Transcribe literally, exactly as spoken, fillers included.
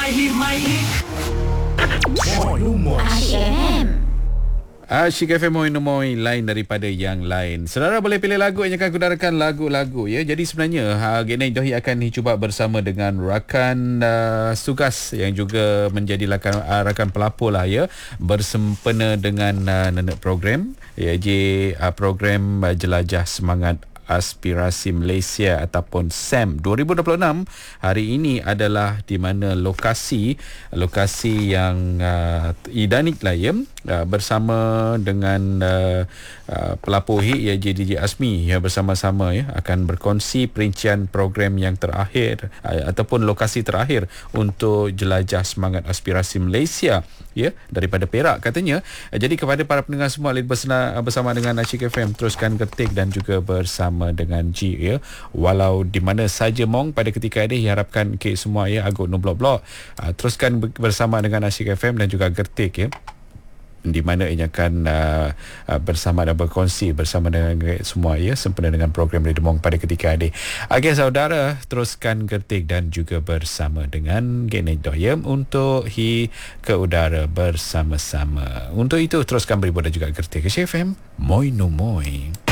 Mahir Maik Moi Moi Asyik F M. Asyik F M Moi Moi, lain daripada yang lain. Saudara boleh pilih lagu yang akan kudarakan lagu-lagu ya. Jadi sebenarnya ha, Genai Dohi akan dicuba bersama dengan rakan uh, tugas yang juga menjadi rakan, uh, rakan pelapur lah ya, bersempena dengan uh, nenek program ya, J uh, program uh, Jelajah Semangat Aspirasi Malaysia ataupun S A M dua ribu dua puluh enam. Hari ini adalah di mana lokasi lokasi yang uh, idanik lah ya, uh, bersama dengan uh, uh, pelapor H I K ya, J D J Azmi ya, bersama-sama ya akan berkongsi perincian program yang terakhir uh, ataupun lokasi terakhir untuk Jelajah Semangat Aspirasi Malaysia ya, daripada Perak katanya. Uh, jadi kepada para pendengar semua bersama, bersama dengan Asyik F M, teruskan ketik dan juga bersama dengan G ya, walau di mana saja mong pada ketika ini, harapkan ke semua ya agak no blok-blok, uh, teruskan bersama dengan Asyik F M dan juga Gertik ya, di mana ia akan uh, uh, bersama dan berkongsi bersama dengan semua ya, sempena dengan program Radio Mong pada ketika ini. Okey saudara, teruskan Gertik dan juga bersama dengan Genai Doyem untuk hi ke udara bersama-sama. Untuk itu teruskan beribu dan juga Gertik ke F M Moi No Moi.